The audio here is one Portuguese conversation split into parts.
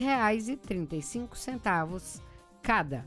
R$ 2,35 cada.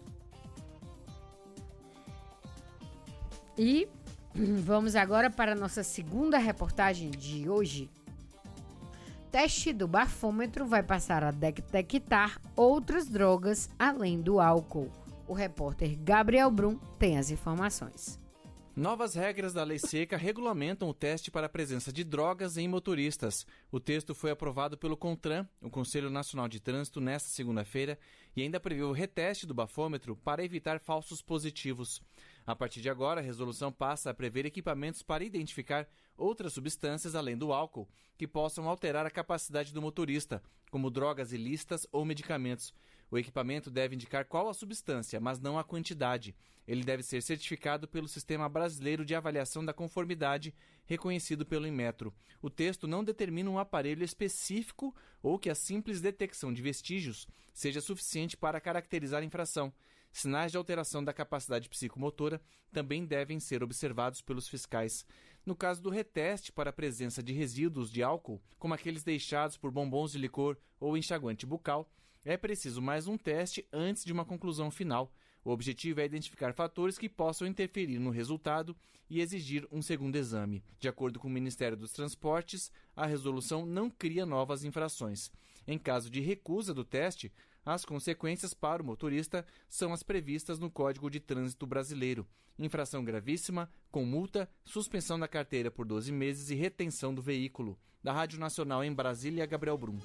E vamos agora para a nossa segunda reportagem de hoje. Teste do bafômetro vai passar a detectar outras drogas além do álcool. O repórter Gabriel Brum tem as informações. Novas regras da Lei Seca regulamentam o teste para a presença de drogas em motoristas. O texto foi aprovado pelo CONTRAN, o Conselho Nacional de Trânsito, nesta segunda-feira, e ainda prevê o reteste do bafômetro para evitar falsos positivos. A partir de agora, a resolução passa a prever equipamentos para identificar outras substâncias além do álcool, que possam alterar a capacidade do motorista, como drogas ilícitas ou medicamentos. O equipamento deve indicar qual a substância, mas não a quantidade. Ele deve ser certificado pelo Sistema Brasileiro de Avaliação da Conformidade, reconhecido pelo Inmetro. O texto não determina um aparelho específico ou que a simples detecção de vestígios seja suficiente para caracterizar a infração. Sinais de alteração da capacidade psicomotora também devem ser observados pelos fiscais. No caso do reteste para a presença de resíduos de álcool, como aqueles deixados por bombons de licor ou enxaguante bucal, é preciso mais um teste antes de uma conclusão final. O objetivo é identificar fatores que possam interferir no resultado e exigir um segundo exame. De acordo com o Ministério dos Transportes, a resolução não cria novas infrações. Em caso de recusa do teste, as consequências para o motorista são as previstas no Código de Trânsito Brasileiro. Infração gravíssima, com multa, suspensão da carteira por 12 meses e retenção do veículo. Da Rádio Nacional em Brasília, Gabriel Brum.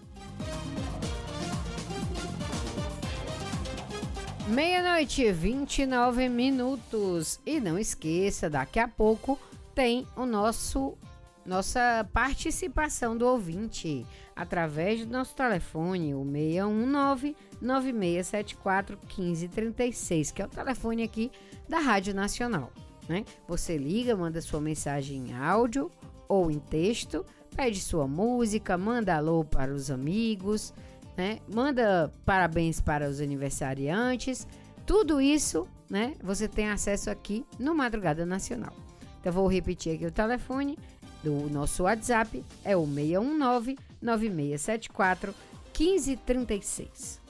00:29. E não esqueça, daqui a pouco tem o nossa participação do ouvinte através do nosso telefone, o 619-9674-1536, que é o telefone aqui da Rádio Nacional, né? Você liga, manda sua mensagem em áudio ou em texto, pede sua música, manda alô para os amigos, né? Manda parabéns para os aniversariantes. Tudo isso, né, você tem acesso aqui no Madrugada Nacional. Então vou repetir aqui o telefone do nosso WhatsApp, é o 619-9674-1536.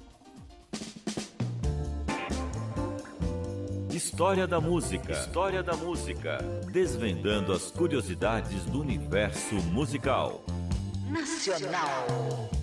História da música. História da música. Desvendando as curiosidades do universo musical. Nacional.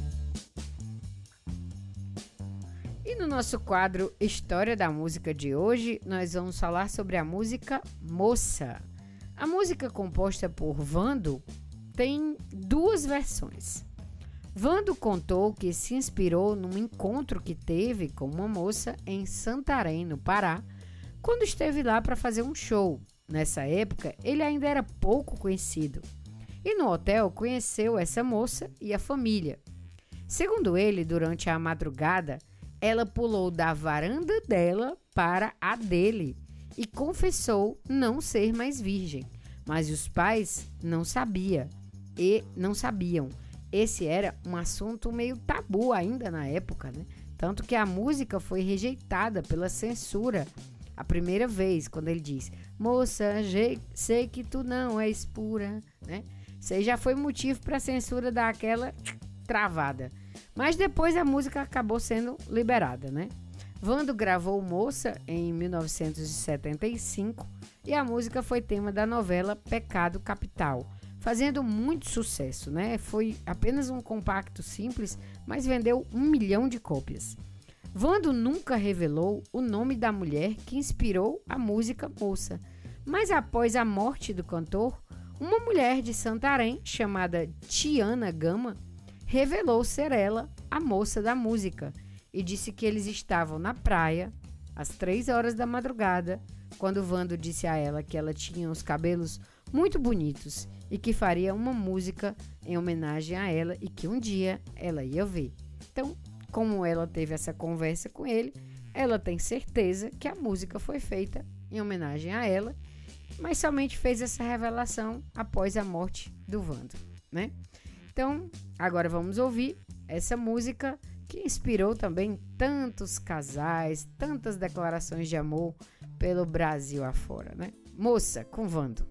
E no nosso quadro História da Música de hoje, nós vamos falar sobre a música Moça. A música composta por Vando tem duas versões. Vando contou que se inspirou num encontro que teve com uma moça em Santarém, no Pará, quando esteve lá para fazer um show. Nessa época, ele ainda era pouco conhecido. E no hotel conheceu essa moça e a família. Segundo ele, durante a madrugada, ela pulou da varanda dela para a dele e confessou não ser mais virgem, mas os pais não sabiam. Esse era um assunto meio tabu ainda na época, né? Tanto que a música foi rejeitada pela censura a primeira vez, quando ele diz: moça, sei que tu não és pura, né? Isso aí já foi motivo para a censura dar aquela travada. Mas depois a música acabou sendo liberada, né? Vando gravou Moça em 1975 e a música foi tema da novela Pecado Capital, fazendo muito sucesso, né? Foi apenas um compacto simples, mas vendeu 1 milhão de cópias. Vando nunca revelou o nome da mulher que inspirou a música Moça, mas após a morte do cantor, uma mulher de Santarém chamada Tiana Gama revelou ser ela a moça da música e disse que eles estavam na praia às 3 horas da madrugada, quando Vando disse a ela que ela tinha os cabelos muito bonitos e que faria uma música em homenagem a ela e que um dia ela ia ver. Então, como ela teve essa conversa com ele, ela tem certeza que a música foi feita em homenagem a ela, mas somente fez essa revelação após a morte do Vando, né? Então, agora vamos ouvir essa música que inspirou também tantos casais, tantas declarações de amor pelo Brasil afora, né? Moça, com Vando.